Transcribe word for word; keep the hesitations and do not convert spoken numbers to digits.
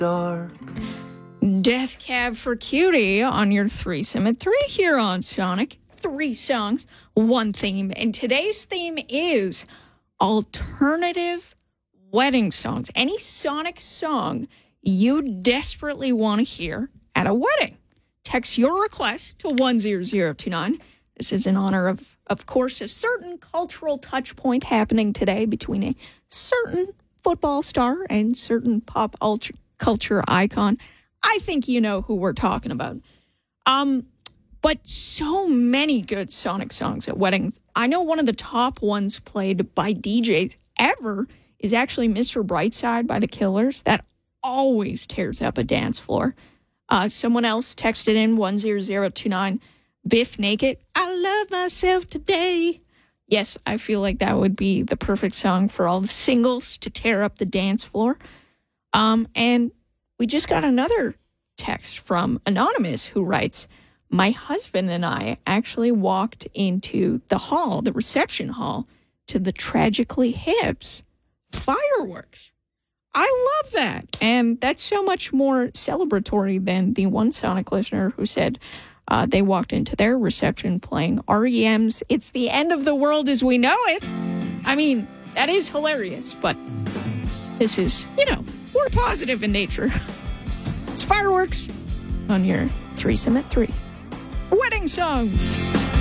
dark. Death Cab for Cutie on your threesome at three here on Sonic. Three songs, one theme. And today's theme is alternative wedding songs. Any Sonic song you desperately want to hear at a wedding. Text your request to one zero zero two nine. This is in honor of, of course, a certain cultural touch point happening today between a certain football star and certain pop ultra, culture icon. I think you know who we're talking about. Um, but so many good Sonic songs at weddings. I know one of the top ones played by D Js ever is actually Mister Brightside by The Killers. That always tears up a dance floor. Uh, someone else texted in one zero zero two nine. Biff Naked, I love myself today. Yes, I feel like that would be the perfect song for all the singles to tear up the dance floor. Um, and we just got another text from Anonymous who writes, my husband and I actually walked into the hall, the reception hall, to the Tragically Hip's fireworks. I love that. And that's so much more celebratory than the one Sonic listener who said uh, they walked into their reception playing R E M's It's the End of the World as We Know It. I mean, that is hilarious, but this is, you know, more positive in nature. It's fireworks on your threesome at three. Wedding songs.